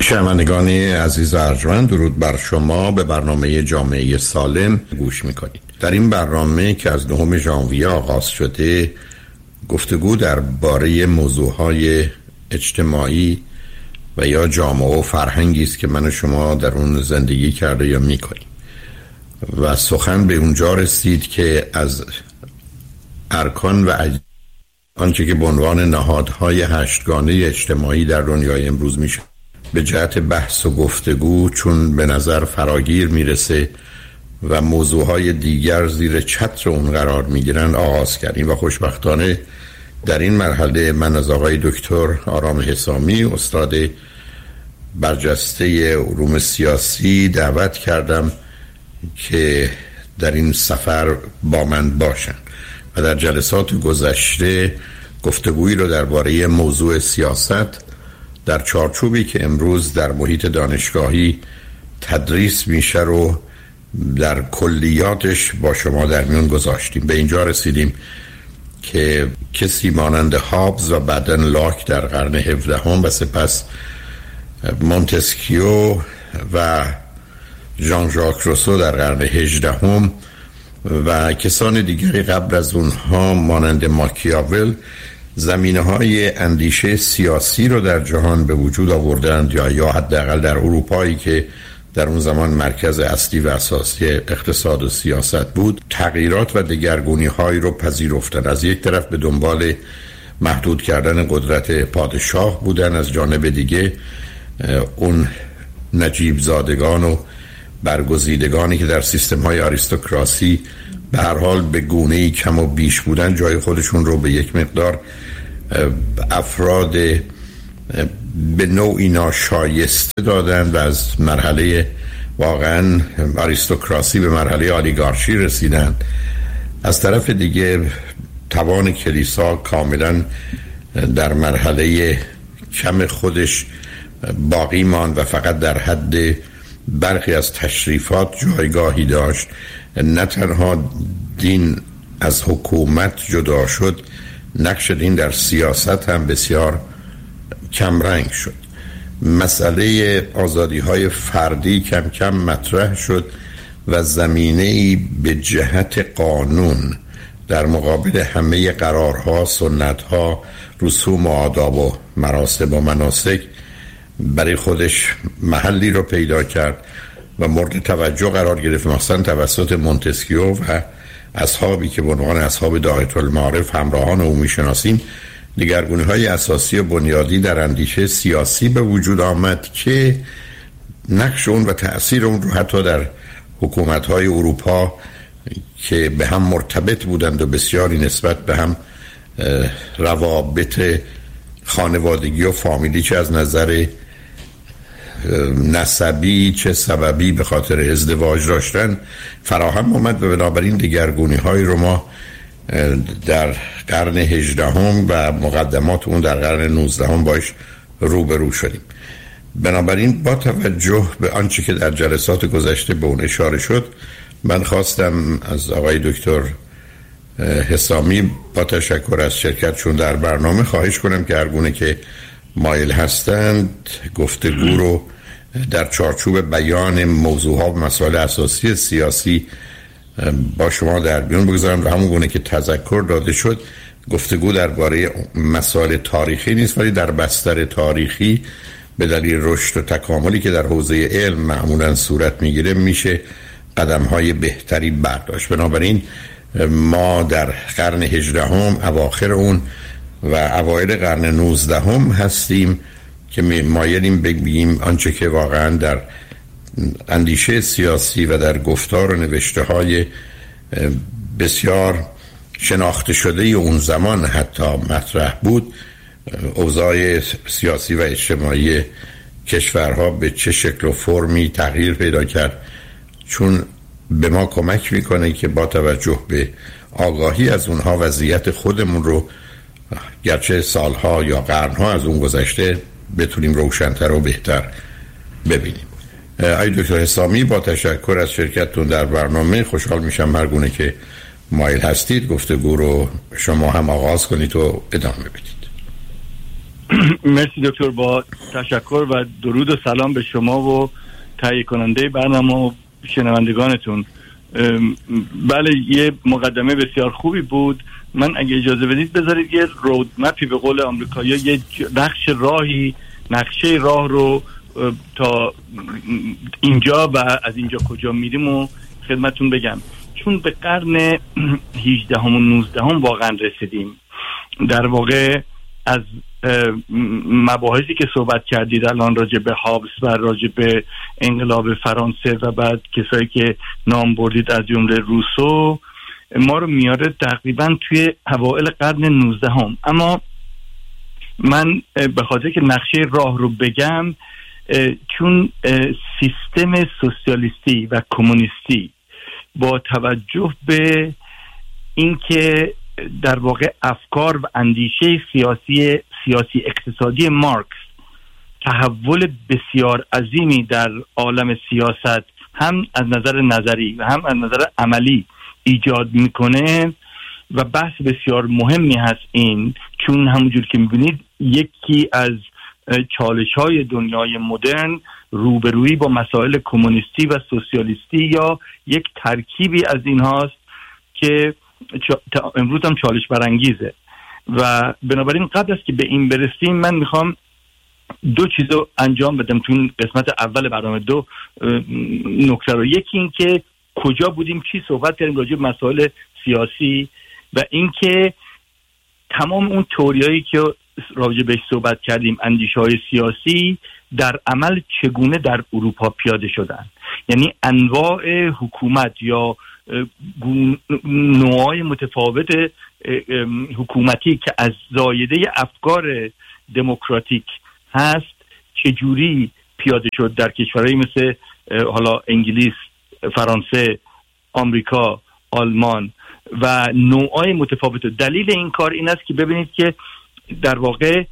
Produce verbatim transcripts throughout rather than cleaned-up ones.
شنوندگان عزیز ارجمند، درود بر شما. به برنامه جامعه سالم گوش میکنید. در این برنامه که از نهم ژانویه آغاز شده، گفتگو در باره موضوعهای اجتماعی و یا جامعه و فرهنگی است که من و شما در اون زندگی کرده یا میکنیم و سخن به اونجا رسید که از ارکان و اج... آنچه که به عنوان نهادهای هشتگانه اجتماعی در دنیای امروز میشه به جهت بحث و گفتگو چون به نظر فراگیر میرسه و موضوعهای دیگر زیر چتر اون قرار میگیرن آغاز کردیم و خوشبختانه در این مرحله من از آقای دکتر آرام حسامی، استاد برجسته علوم سیاسی، دعوت کردم که در این سفر با من باشن و در جلسات گذشته گفتگویی رو درباره موضوع سیاست در چارچوبی که امروز در محیط دانشگاهی تدریس میشه رو در کلیاتش با شما در میون گذاشتیم. به اینجا رسیدیم که کسی مانند هابز و بعدن لاک در قرن هفدهم و سپس مونتسکیو و ژان ژاک روسو در قرن هجدهم و کسان دیگری قبل از اونها مانند ماکیاول زمینه‌های اندیشه سیاسی رو در جهان به وجود آوردند یا یا حداقل در اروپایی که در اون زمان مرکز اصلی و اساسی اقتصاد و سیاست بود، تغییرات و دگرگونی‌هایی رو پذیرفتند. از یک طرف به دنبال محدود کردن قدرت پادشاه بودن، از جانب دیگه اون نجیب زادگان و برگزیدگانی که در سیستم‌های آریستوکراسی به هر حال به گونه‌ای کم و بیش بودن، جای خودشون رو به یک مقدار افراد به نوعی ناشایسته دادن و از مرحله واقعا آریستوکراسی به مرحله آلیگارشی رسیدن. از طرف دیگه توان کلیسا کاملا در مرحله کم خودش باقی ماند و فقط در حد برخی از تشریفات جایگاهی داشت. نه تنها دین از حکومت جدا شد، نقش دین در سیاست هم بسیار کمرنگ شد. مسئله آزادی های فردی کم کم مطرح شد و زمینه‌ای به جهت قانون در مقابل همه قرارها، سنتها، رسوم و آداب و مراسم و مناسک برای خودش محلی رو پیدا کرد و مورد توجه قرار گرفت، مثلا توسط مونتسکیو و اصحابی که به عنوان اصحاب داهیة المعارف همراهان او میشناسیم. دگرگونی‌های اساسی و بنیادی در اندیشه سیاسی به وجود آمد که نقش اون و تأثیر اون رو حتی در حکومت‌های اروپا که به هم مرتبط بودند و بسیاری نسبت به هم روابط خانوادگی و فامیلی چه از نظر نسبی چه سببی به خاطر ازدواج داشتن فراهم آمد و بنابراین دگرگونی های رو ما در قرن هجدهم و مقدمات اون در قرن نوزدهم باش روبرو شدیم. بنابراین با توجه به آنچه که در جلسات گذشته به اون اشاره شد، من خواستم از آقای دکتر حسامی با تشکر از شرکتشون در برنامه خواهش کنم که هرگونه که مایل هستند گفتگو رو در چارچوب بیان موضوعها و مسائل اساسی سیاسی با شما در بیان بگذارم و همون گونه که تذکر داده شد گفتگو درباره مسائل تاریخی نیست، ولی در بستر تاریخی به دلیل رشد و تکاملی که در حوزه علم معمولا صورت میگیره میشه قدم‌های بهتری برداشت. بنابراین ما در قرن هجدهم اواخر اون و اوایل قرن نوزدهم هستیم که مایلیم بگیم آنچه که واقعا در اندیشه سیاسی و در گفتار و نوشته های بسیار شناخته شده اون زمان حتی مطرح بود، اوضاع سیاسی و اجتماعی کشورها به چه شکل و فرمی تغییر پیدا کرد، چون به ما کمک میکنه که با توجه به آگاهی از اونها وضعیت خودمون رو گرچه سالها یا قرنها از اون گذشته بتونیم روشن‌تر و بهتر ببینیم. آقای دکتر حسامی با تشکر از شرکتتون در برنامه، خوشحال میشم هر گونه که مایل هستید گفتگو رو شما هم آغاز کنید و ادامه بدید. مرسی دکتر، با تشکر و درود و سلام به شما و تهیه کننده برنامه و شنوندگانتون. بله، یه مقدمه بسیار خوبی بود. من اگه اجازه بدید بذارید یه رود مپی به قول آمریکایی‌ها، یه نقش راهی نقشه راه رو تا اینجا و از اینجا کجا میریم و خدمتون بگم. چون به قرن هجدهم و نوزدهم واقعا رسیدیم. در واقع از مباحثی که صحبت کردید الان راجع به هابس و راجع به انقلاب فرانسه و بعد کسایی که نام بردید از جمله روسو، ما رو میاره تقریبا توی اوایل قرن نوزدهم. اما من به خاطر که نقشه راه رو بگم، چون سیستم سوسیالیستی و کمونیستی با توجه به اینکه در واقع افکار و اندیشه سیاسی سیاسی اقتصادی مارکس تحول بسیار عظیمی در عالم سیاست هم از نظر نظری و هم از نظر عملی ایجاد میکنه و بحث بسیار مهمی هست این، چون همونجور که میبینید یکی از چالش‌های دنیای مدرن روبرویی با مسائل کمونیستی و سوسیالیستی یا یک ترکیبی از اینهاست که امروز هم چالش برانگیزه. و بنابراین قبل از که به این برسیم من میخوام دو چیزو انجام بدم تو این قسمت اول برنامه. دو نکته رو، یکی این که کجا بودیم، چی صحبت کردیم راجع به مسائل سیاسی، و این که تمام اون تئوریایی که راجع بهش صحبت کردیم، اندیشه‌های سیاسی در عمل چگونه در اروپا پیاده شدن. یعنی انواع حکومت یا نوعای متفاوت حکومتی که از زایده افکار دموکراتیک هست چجوری پیاده شد در کشورهایی مثل حالا انگلیس، فرانسه، آمریکا، آلمان و نوعای متفاوت. دلیل این کار این است که ببینید که در واقع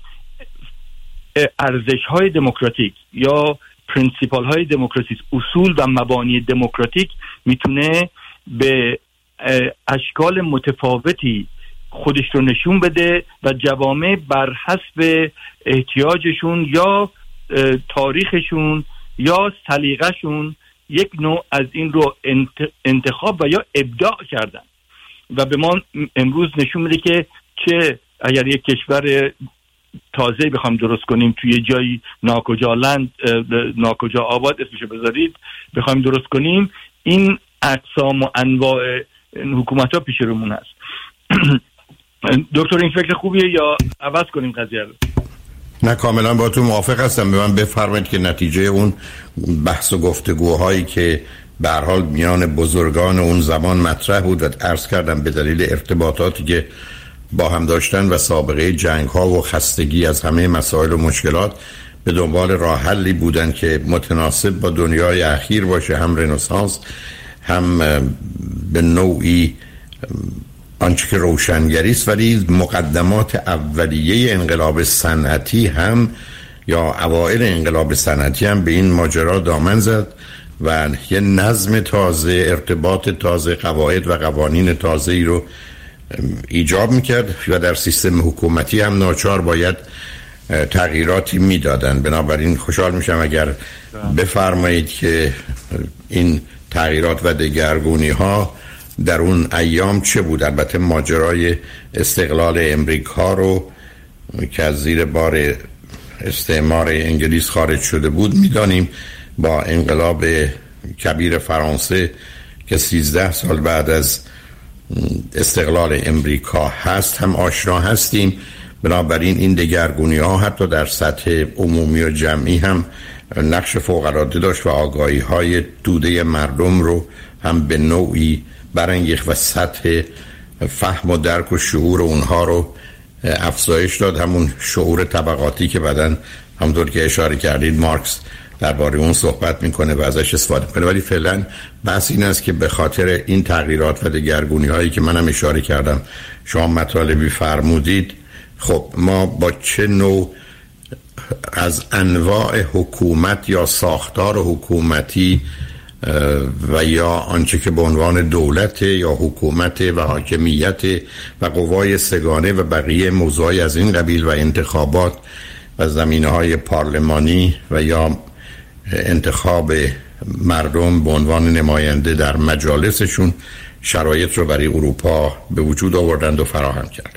ارزش‌های دموکراتیک یا پرینسیپال های دموکراتیک، اصول و مبانی دموکراتیک میتونه به اشکال متفاوتی خودش رو نشون بده و جوامع بر حسب احتیاجشون یا تاریخشون یا سلیقه‌شون یک نوع از این رو انتخاب و یا ابداع کردن و به ما امروز نشون میده که چه اگر یک کشور تازه بخوام درست کنیم توی جایی ناکجا لند ناکجا آباد اسمشو بذارید بخوایم درست کنیم، این اقسام و انواع حکومت ها پیش رومون هست. دکتر این فکر خوبیه یا عوض کنیم قضیه رو؟ نه، کاملا با تو موافق هستم. به من بفرمایید که نتیجه اون بحث و گفتگوهایی که به هر حال میان بزرگان اون زمان مطرح بود و عرض کردم به دلیل ارتباطاتی که با هم داشتن و سابقه جنگ ها و خستگی از همه مسائل و مشکلات به دنبال راه حلی بودن که متناسب با دنیای اخیر باشه، هم رنسانس هم به نوعی آنچه که روشنگری است، ولی مقدمات اولیه انقلاب صنعتی هم یا اوایل انقلاب صنعتی هم به این ماجرا دامن زد و یه نظم تازه، ارتباط تازه، قواعد و قوانین تازه‌ای رو ایجاب میکرد و در سیستم حکومتی هم ناچار باید تغییراتی میدادن. بنابراین خوشحال میشم اگر بفرمایید که این تغییرات و دگرگونی ها در اون ایام چه بود. البته ماجرای استقلال امریکا رو که از زیر بار استعمار انگلیس خارج شده بود میدانیم. با انقلاب کبیر فرانسه که سیزده سال بعد از استقلال امریکا هست هم آشنا هستیم. بنابراین این دگرگونی ها حتی در سطح عمومی و جمعی هم نقش فوق‌العاده داشت و آگاهی های توده مردم رو هم به نوعی برانگیخت و سطح فهم و درک و شعور اونها رو افزایش داد. همون شعور طبقاتی که بعداً همونطور که اشاره کردید مارکس درباره اون صحبت میکنه و ازش استفاده میکنه. ولی فعلا بحث این است که به خاطر این تغییرات و دگرگونی هایی که منم اشاره کردم شما مطالبی فرمودید، خب ما با چه نوع از انواع حکومت یا ساختار حکومتی و یا آنچه که به عنوان دولت یا حکومت و حاکمیت و قوای سگانه و بقیه موضوعی از این قبیل و انتخابات و زمینه‌های پارلمانی و یا انتخاب مردم به عنوان نماینده در مجالسشون شرایط رو برای اروپا به وجود آوردند و فراهم کردند.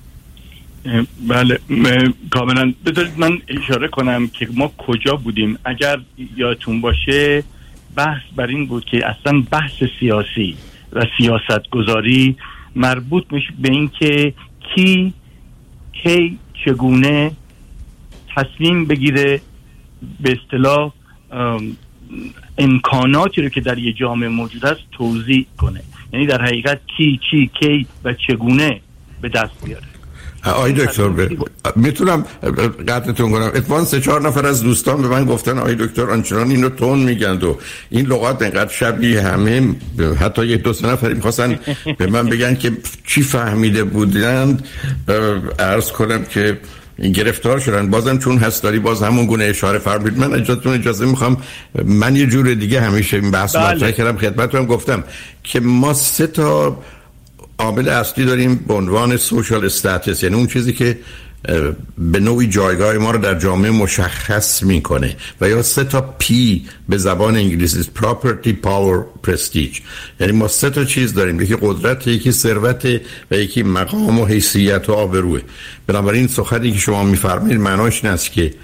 بله کاملا. بذارید من اشاره کنم که ما کجا بودیم. اگر یادتون باشه بحث بر این بود که اصلا بحث سیاسی و سیاست گذاری مربوط میشه به این که کی کی چگونه تصمیم بگیره، به اصطلاح امکاناتی رو که در یه جامعه موجود است توزیع کنه. یعنی در حقیقت کی چی کی و چگونه به دست بیاره. آقای دکتر ب... میتونم قطعتون کنم؟ اتفاقا سه چهار نفر از دوستان به من گفتن آقای دکتر آنچنان اینو تون میگن و این لغات اینقدر شبیه همه، حتی یک دو سه نفر میخواستن به من بگن که چی فهمیده بودند. عرض کنم که گرفتار شدن. بازم چون هستاری باز همون گونه اشاره فرمودید، من اجازهتون اجازه میخوام من یه جور دیگه همیشه این بحث مطرح کردم، خدمتتون گفتم که ما سه تا عامل اصلی داریم به عنوان سوشال استاتس، یعنی اون چیزی که به نوعی جایگاه ما رو در جامعه مشخص میکنه، و یا سه تا پی به زبان انگلیسی پراپرتی، پاور، پرستیج. یعنی ما سه تا چیز داریم، یکی قدرت، یکی ثروت و یکی مقام و حیثیت و آبروه. بنابراین سخنی که شما میفرمایید معناش این است که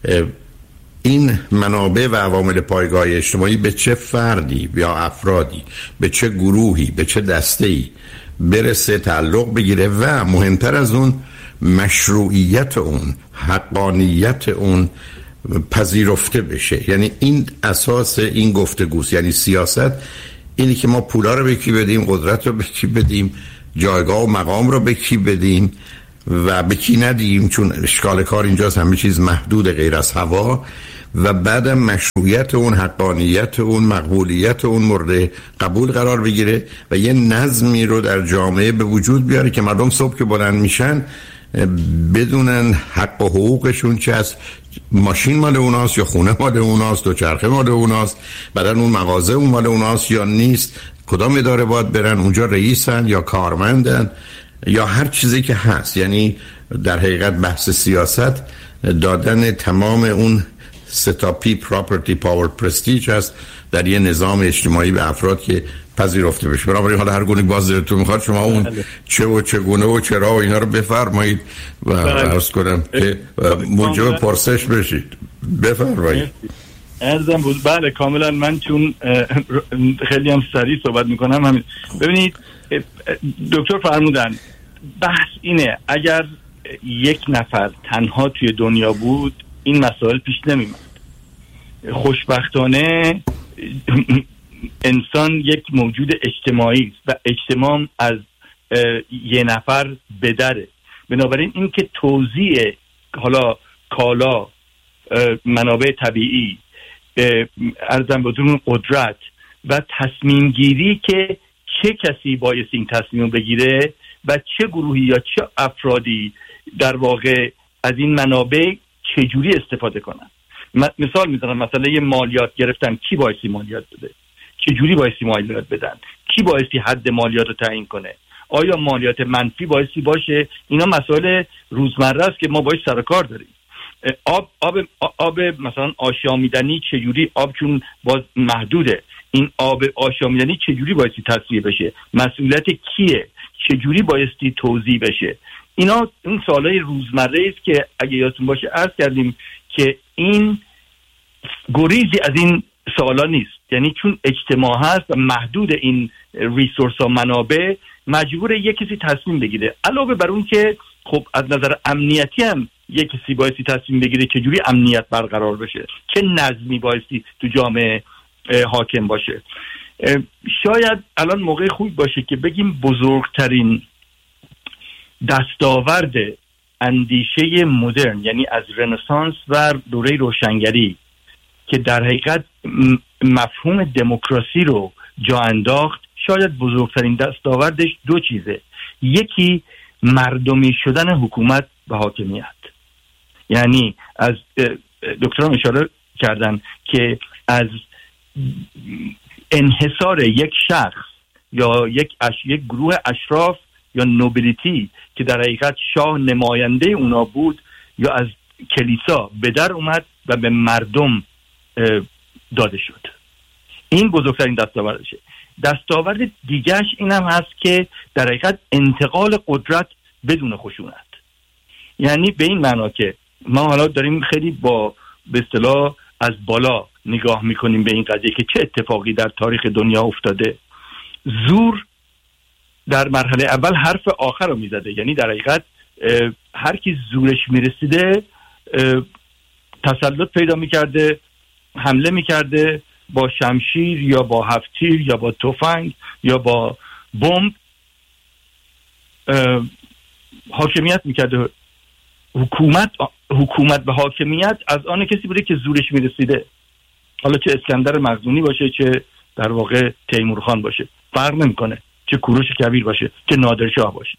این منابع و عوامل پایگاه اجتماعی به چه فردی یا افرادی، به چه گروهی، به چه دسته‌ای برسه تعلق بگیره و مهمتر از اون مشروعیت اون، حقانیت اون پذیرفته بشه. یعنی این اساس این گفتگوست. یعنی سیاست اینی که ما پولا رو به کی بدیم، قدرت رو به کی بدیم، جایگاه و مقام رو به کی بدیم و به کی ندیم، چون اشکال کار اینجاست همه چیز محدود غیر از هوا، و بعدم مشروعیت اون، حقانیت اون، مقبولیت اون مورد قبول قرار بگیره و یه نظمی رو در جامعه به وجود بیاره که مردم صبح که بلند میشن بدونن حق و حقوقشون چه است، ماشین مال اوناست یا خونه مال اوناست، دوچرخه مال اوناست، بعدن اون مغازه اون مال اوناست یا نیست، کدام اداره باید برن، اونجا رئیسن یا کارمندن یا هر چیزی که هست. یعنی در حقیقت بحث سیاست دادن تمام اون ستاپی، پراپرتی، پاور، پرستیج هست در یه نظام اجتماعی به افراد که پذیرفته بشه. بنابراین حالا هر گونه باز دلتون میخواد شما اون چه و چگونه و چرا و اینا رو بفرمایید و عرض کنم که موجب پرسش بشید. بفرمایید. ارزم بود. بله کاملا. من چون خیلی هم سریع صحبت میکنم همین. ببینید دکتر فرمودن بحث اینه اگر یک نفر تنها توی دنیا بود این مسائل پیش نمی‌آمد. خوشبختانه انسان یک موجود اجتماعی است و اجتماع از یه نفر بدره. بنابراین این که توزیع حالا کالا، منابع طبیعی، ارزم بدون قدرت و تصمیم گیری که چه کسی باید این تصمیم بگیره و چه گروهی یا چه افرادی در واقع از این منابع چجوری استفاده کنن. مثال میزنم، مثلا یه مالیات گرفتن، کی بایستی مالیات بده، چجوری بایستی مالیات بدن، کی بایستی حد مالیات رو تعیین کنه، آیا مالیات منفی بایستی باشه. اینا مسائل روزمره است که ما باید سر کار داریم. آب آب آب مثلا آشامیدنی چجوری، آب چون باز محدوده، این آب آشامیدنی چجوری بایستی تصفیه بشه، مسئولیت کیه، چجوری بایستی توزیع بشه. اینا اون سوالای روزمره است که اگه یادتون باشه عرض کردیم که این گریزی از این سوالا نیست. یعنی چون اجتماع هست و محدود این ریسورس ها، منابع، مجبور یک کسی تصمیم بگیره. علاوه بر اون که خب از نظر امنیتی هم یک کسی بایستی تصمیم بگیره چجوری امنیت برقرار بشه، چه نظمی بایستی تو جامعه حاکم باشه. شاید الان موقع خوب باشه که بگیم بزرگترین دستاورد اندیشه مدرن، یعنی از رنسانس و دوره روشنگری که در حقیقت مفهوم دموکراسی رو جا انداخت، شاید بزرگترین دستاوردش دو چیزه. یکی مردمی شدن حکومت و حاکمیت. یعنی از دکتران اشاره کردن که از انحصار یک شخص یا یک اش... یک گروه اشراف یا نوبلیتی که در حقیقت شاه نماینده اونا بود یا از کلیسا به در اومد و به مردم داده شد. این بزرگترین دستاوردشه. دستاورد دیگهش این هم هست که در حقیقت انتقال قدرت بدون خشونت، یعنی به این معنا که ما حالا داریم خیلی با به اصطلاح از بالا نگاه میکنیم به این قضیه که چه اتفاقی در تاریخ دنیا افتاده. زور در مرحله اول حرف آخر رو میزده، یعنی در حقیقت هر کی زورش میرسیده تسلط پیدا میکرده، حمله میکرده با شمشیر یا با هفت تیر یا با تفنگ یا با بمب حاکمیت میکرده. حکومت حکومت به حاکمیت از آن کسی بوده که زورش میرسیده، حالا چه اسکندر مقدونی باشه، چه در واقع تیمورخان باشه، فرق نمیکنه، چه کوروش کبیر باشه، چه نادرشاه باشه.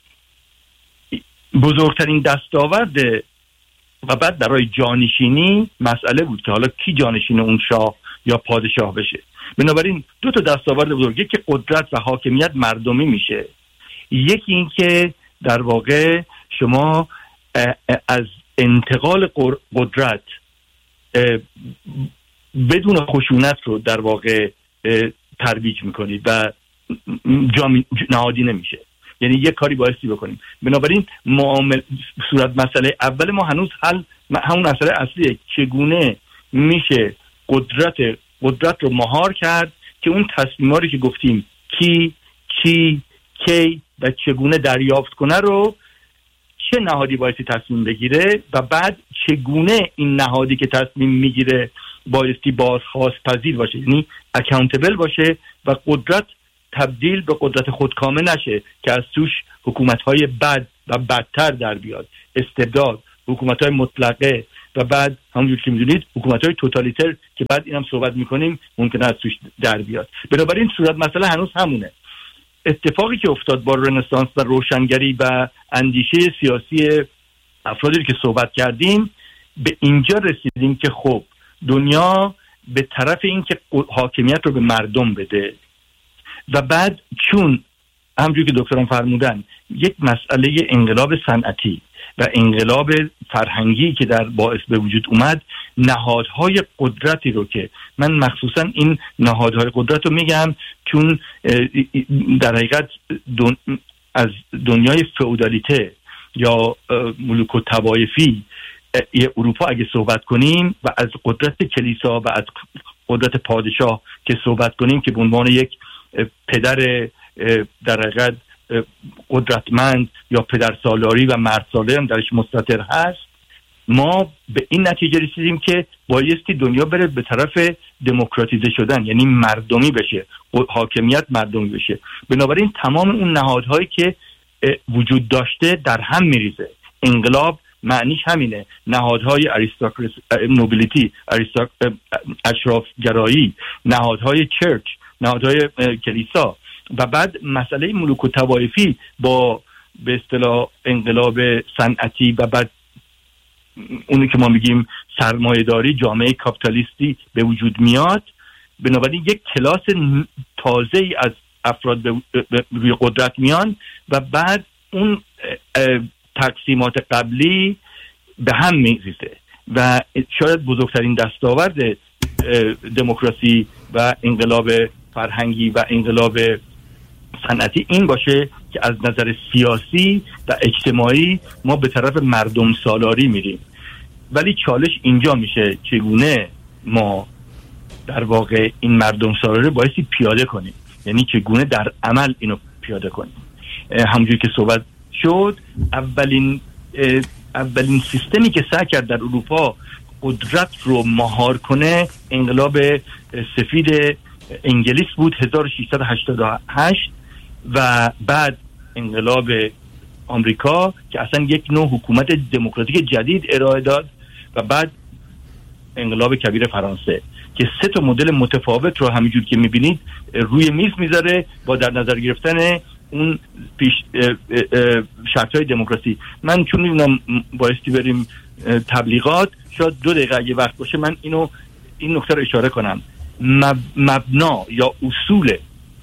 بزرگترین دستاورد و بعد برای جانشینی مسئله بود که حالا کی جانشین اون شاه یا پادشاه بشه. بنابراین دو تا دستاورد بزرگ، یکی قدرت و حاکمیت مردمی میشه، یکی این که در واقع شما از انتقال قدرت بدون خشونت رو در واقع ترویج میکنید و جامع نهادی نمیشه، یعنی یک کاری بایستی بکنیم. بنابراین معامل صورت مسئله اول ما هنوز حل همون مسئله اصلیه، چگونه میشه قدرت قدرت رو مهار کرد که اون تصمیماری که گفتیم کی کی کی و چگونه دریافت کنه رو چه نهادی بایستی تصمیم بگیره و بعد چگونه این نهادی که تصمیم میگیره بایستی بازخواست پذیر باشه، یعنی اکاونتبل باشه و قدرت تبدیل به قدرت خودکامه نشه که از توش حکومت‌های بد و بدتر در بیاد، استبداد، حکومت‌های مطلقه و بعد همونجور که می‌دونید حکومت‌های توتالیتر که بعد اینم صحبت می‌کنیم ممکنه از توش در بیاد. بنابراین صورت مسئله هنوز همونه. اتفاقی که افتاد با رنسانس و روشنگری و اندیشه سیاسی افرادی که صحبت کردیم به اینجا رسیدیم که خب دنیا به طرف این که حاکمیت رو به مردم بده و بعد چون همونجور که دکتران فرمودن یک مسئله انقلاب صنعتی و انقلاب فرهنگی که در باعث به وجود اومد، نهادهای قدرتی رو که من مخصوصا این نهادهای قدرت رو میگم چون در حقیقت دن... از دنیای فئودالیته یا ملوک و طوایفی اروپا اگه صحبت کنیم و از قدرت کلیسا و از قدرت پادشاه که صحبت کنیم که به عنوان یک پدر در حقیقت قدرتمند یا پدر سالاری و مرد سالاری هم درش مستتر هست، ما به این نتیجه رسیدیم که بایستی دنیا بره به طرف دموکراتیزه شدن، یعنی مردمی بشه، حاکمیت مردمی بشه. بنابراین تمام اون نهادهایی که وجود داشته در هم میریزه. انقلاب معنیش همینه، نهادهای اریستوکراسی، نوبلیتی، اشراف گرایی، نهادهای چرچ، نهادهای کلیسا و بعد مسئله ملوک و طوایفی با به اصطلاح انقلاب صنعتی و بعد اونی که ما میگیم سرمایه‌داری، جامعه کاپیتالیستی به وجود میاد. بنابراین یک کلاس تازه‌ای از افراد به روی قدرت میان و بعد اون تقسیمات قبلی به هم میریزه و شاید بزرگترین دستاورد دموکراسی و انقلاب فرهنگی و انقلاب صنعتی این باشه که از نظر سیاسی و اجتماعی ما به طرف مردم سالاری میریم. ولی چالش اینجا میشه چگونه ما در واقع این مردم سالاری بایستی پیاده کنیم، یعنی چگونه در عمل اینو پیاده کنیم. همونجوری که صحبت شد، اولین اولین سیستمی که سعی کرد در اروپا قدرت رو مهار کنه انقلاب سفید انگلیس بود هزار و ششصد و هشتاد و هشت و بعد انقلاب آمریکا که اصلا یک نوع حکومت دموکراتیک جدید ارائه داد و بعد انقلاب کبیر فرانسه که سه تا مدل متفاوت رو همینجور که میبینید روی میز میذاره با در نظر گرفتن اون پیش شرطهای دموکراسی. من چون میدونم بایستی بریم تبلیغات، شاید دو دقیقه اگه وقت باشه من اینو این نکته رو اشاره کنم. مبنا یا اصول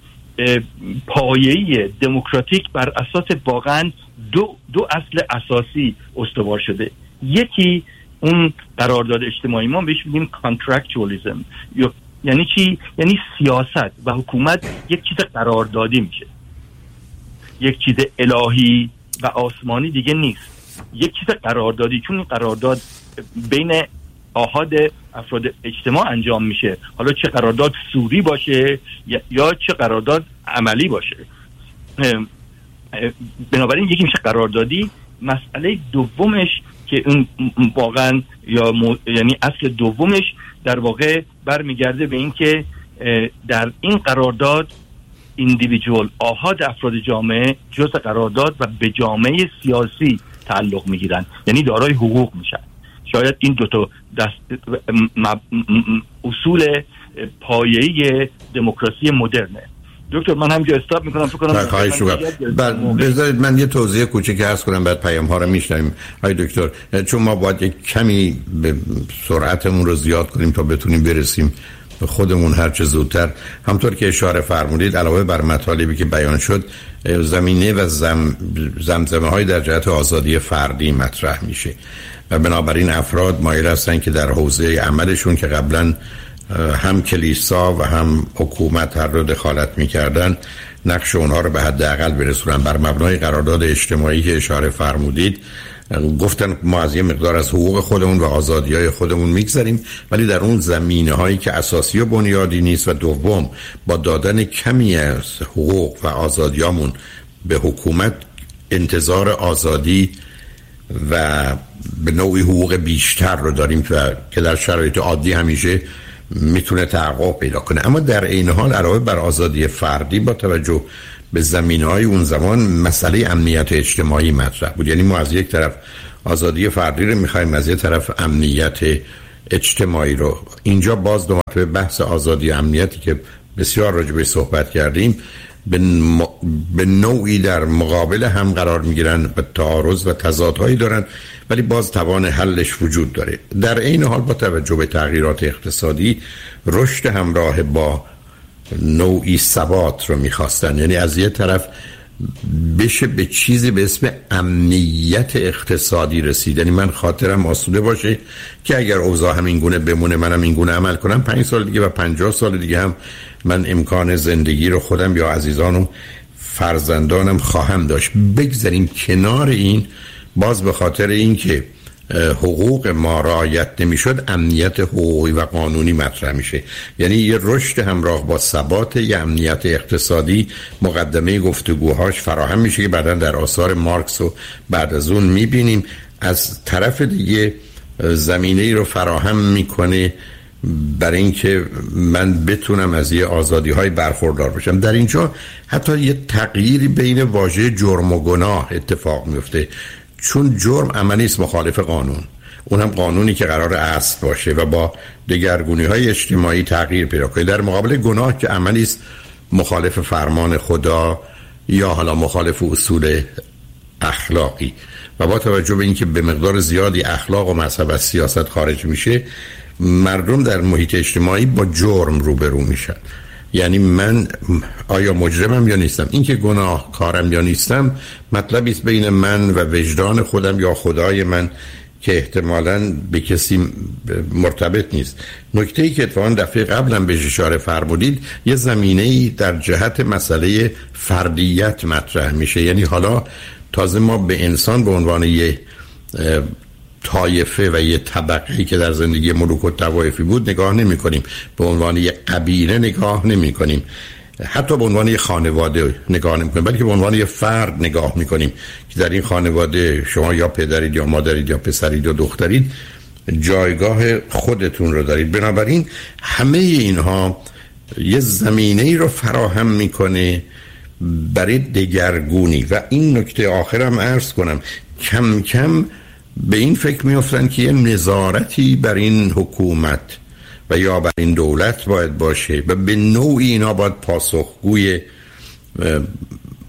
پایه‌ای دموکراتیک بر اساس واقعا دو دو اصل اساسی استوار شده. یکی اون قرارداد اجتماعی، ما بهش میگیم کانترکچوالیسم. یعنی چی؟ یعنی سیاست و حکومت یک چیز قراردادی میشه، یک چیز الهی و آسمانی دیگه نیست، یک چیز قراردادی. چون این قرارداد بین آحاد افراد اجتماع انجام میشه، حالا چه قرارداد سوری باشه یا چه قرارداد عملی باشه. بنابراین یکی میشه قراردادی. مسئله دومش که اون واقعا یا مو... یعنی اصل دومش در واقع برمیگرده به این که در این قرارداد ایندیویدوال آحاد افراد جامعه جزء قرارداد و به جامعه سیاسی تعلق میگیرن، یعنی دارای حقوق میشن. شاید این دو تا دست اصول پایه‌ای دموکراسی مدرنه. دکتر من همینجا استاپ میکنم، فکر کنم خواهش می‌کنم. بذارید من یه توضیح کوچیک عرض کنم، بعد پیام ها رو میشنویم. آقای دکتر، چون ما باید یک کمی به سرعتمون رو زیاد کنیم تا بتونیم برسیم به خودمون هر چه زودتر. همطور که اشاره فرمودید، علاوه بر مطالبی که بیان شد، زمینه و زم زمزمه های در جهت آزادی فردی مطرح میشه و بنابراین افراد مایل هستن که در حوزه عملشون که قبلا هم کلیسا و هم حکومت هر رو دخالت میکردن، نقش اونها رو به حداقل برسونن. بر مبنای قرارداد اجتماعی که اشاره فرمودید، گفتن ما از یه مقدار از حقوق خودمون و آزادی‌های خودمون میگذریم، ولی در اون زمینه هایی که اساسی و بنیادی نیست، و دوم با دادن کمی از حقوق و آزادیامون به حکومت انتظار آزادی و به نوعی حقوق بیشتر رو داریم که در شرایط عادی همیشه میتونه تحقق پیدا کنه. اما در عین حال علاوه بر آزادی فردی، با توجه به زمینه‌های اون زمان مسئله امنیت اجتماعی مطرح بود. یعنی ما از یک طرف آزادی فردی رو می‌خوایم، از یک طرف امنیت اجتماعی رو. اینجا باز دو مرتبه بحث آزادی امنیتی که بسیار راجع بهش صحبت کردیم به, م... به نوعی در مقابل هم قرار میگیرن و تعارض و تضادهایی دارن، ولی باز توان حلش وجود داره. در عین حال با توجه به تغییرات اقتصادی، رشد همراه با نوعی ثبات رو میخواستن. یعنی از یه طرف بشه به چیزی به اسم امنیت اقتصادی رسید. یعنی من خاطرم آسوده باشه که اگر اوضاع همین گونه بمونه، منم این گونه عمل کنم، پنج سال دیگه و پنجاه سال دیگه هم من امکان زندگی رو خودم یا عزیزان و فرزندانم خواهم داشت. بگذاریم کنار این، باز به خاطر این که حقوق ما رعایت نمیشد، امنیت حقوقی و قانونی مطرح میشه. یعنی یه رشد همراه با ثبات، یه امنیت اقتصادی مقدمه گفتگوهاش فراهم میشه که بعدا در آثار مارکس و بعد از اون میبینیم. از طرف دیگه زمینه ای رو فراهم میکنه برای اینکه من بتونم از یه آزادی های برخوردار بشم. در اینجا حتی یه تغییری بین واژه جرم و گناه اتفاق میفته، چون جرم عملی است مخالف قانون، اونم قانونی که قرار اصل باشه و با دگرگونی های اجتماعی تغییر پیدا کنه، در مقابل گناه که عملی است مخالف فرمان خدا یا حالا مخالف اصول اخلاقی. و با توجه به اینکه به مقدار زیادی اخلاق و مذهب از سیاست خارج میشه، مردم در محیط اجتماعی با جرم روبرو میشن. یعنی من آیا مجرمم یا نیستم؟ این که گناه کارم یا نیستم مطلبی است بین من و وجدان خودم یا خدای من که احتمالاً به کسی مرتبط نیست. نکته‌ای که اتفاقاً دفعه قبلم بهش اشاره فرمودید، یه زمینه‌ای در جهت مسئله فردیت مطرح میشه. یعنی حالا تازه ما به انسان به عنوان یه طایفه و یه طبقه‌ای که در زندگی ملوک و طوایفی بود نگاه نمی کنیم، به عنوان یه قبیله نگاه نمی کنیم، حتی به عنوان یه خانواده نگاه نمی کنیم، بلکه به عنوان یه فرد نگاه می کنیم که در این خانواده شما یا پدرید یا مادرید یا پسرید یا دخترید، جایگاه خودتون رو دارید. بنابراین همه اینها یه زمینه‌ای رو فراهم میکنه برای دگرگونی. و این نکته آخرم عرض کنم، کم کم به این فکر میافتن که یه نظارتی بر این حکومت و یا بر این دولت باید باشه و به نوعی اینا باید پاسخگوی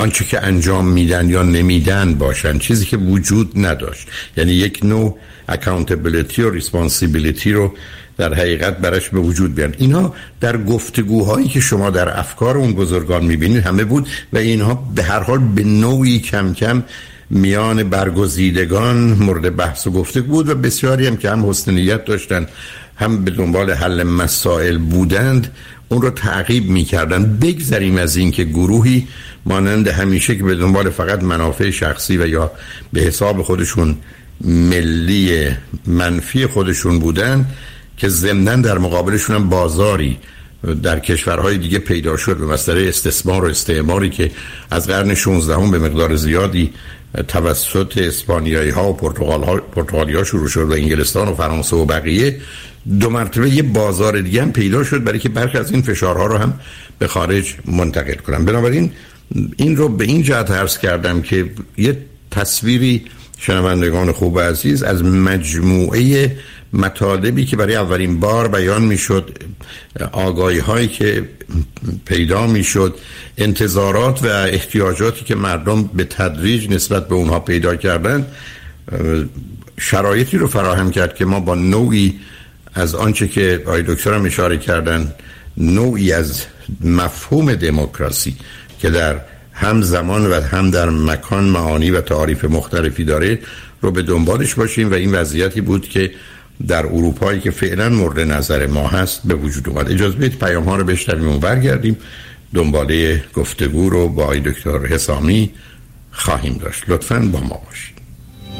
آنچه که انجام میدن یا نمیدن باشن، چیزی که وجود نداشت. یعنی یک نوع accountability و responsibility رو در حقیقت برش به وجود بیارن. اینها در گفتگوهایی که شما در افکار اون بزرگان میبینید همه بود و اینها به هر حال به نوعی کم کم میان برگزیدگان مورد بحث و گفتگو بود و بسیاری هم که هم حسن نیت داشتن هم به دنبال حل مسائل بودند اون رو تعقیب میکردن. بگذاریم از این که گروهی مانند همیشه که به دنبال فقط منافع شخصی و یا به حساب خودشون ملی منفی خودشون بودن که ضمناً در مقابلشون هم بازاری در کشورهای دیگه پیدا شد به مسئله استثمار و استعماری که از قرن شانزده هم به مقدار زیادی توسط اسپانیایی ها و پرتغال ها پرتغالی ها شروع شد و انگلستان و فرانسه و بقیه. دو مرتبه یه بازار دیگه هم پیدا شد برای که برخی از این فشارها رو هم به خارج منتقل کنم. بنابراین این رو به این جهت عرض کردم که یه تصویری شنوندگان خوب و عزیز از مجموعه مطالبی که برای اولین بار بیان میشد، آگاهی هایی که پیدا میشد، انتظارات و احتیاجاتی که مردم به تدریج نسبت به اونها پیدا کردن، شرایطی رو فراهم کرد که ما با نوعی از آنچه که آقای دکتر هم اشاره کردن، نوعی از مفهوم دموکراسی که در هم زمان و هم در مکان معانی و تعاریف مختلفی داره رو به دنبالش باشیم و این وضعیتی بود که در اروپایی که فعلا مورد نظر ما هست به وجود اومد. اجازه بدید پیام ها رو بشنویم و برگردیم دنباله گفتگو رو با آقای دکتر حسامی خواهیم داشت. لطفاً با ما باشید.